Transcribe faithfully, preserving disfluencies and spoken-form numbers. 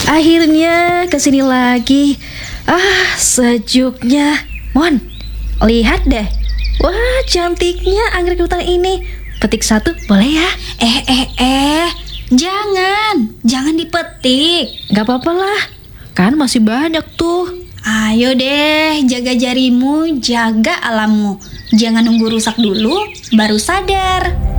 Akhirnya kesini lagi. Ah, sejuknya. Mon, lihat deh. Wah, cantiknya anggrek hutan ini. Petik satu boleh ya? Eh, eh, eh, jangan, jangan dipetik. Gak apa-apa lah, kan masih banyak tuh. Ayo deh, jaga jarimu, jaga alammu. Jangan nunggu rusak dulu, baru sadar.